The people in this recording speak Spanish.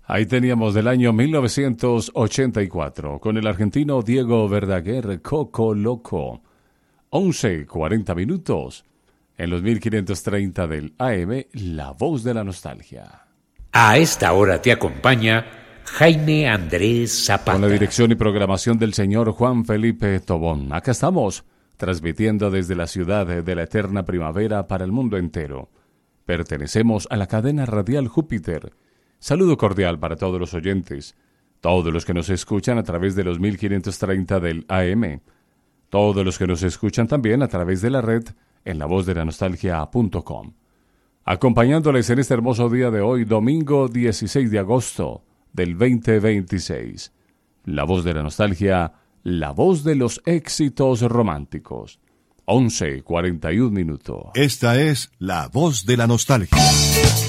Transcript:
Ahí teníamos del año 1984 con el argentino Diego Verdaguer, Coco Loco. 11:40 minutos en los 1530 del AM, La Voz de la Nostalgia. A esta hora te acompaña Jaime Andrés Zapata. Con la dirección y programación del señor Juan Felipe Tobón. Acá estamos, transmitiendo desde la ciudad de la eterna primavera para el mundo entero. Pertenecemos a la cadena radial Júpiter. Saludo cordial para todos los oyentes, todos los que nos escuchan a través de los 1530 del AM, todos los que nos escuchan también a través de la red en lavozdelanostaljia.com. Acompañándoles en este hermoso día de hoy, domingo 16 de agosto del 2026. La Voz de la Nostalgia, la voz de los éxitos románticos. 11:41 minutos. Esta es La Voz de la Nostalgia.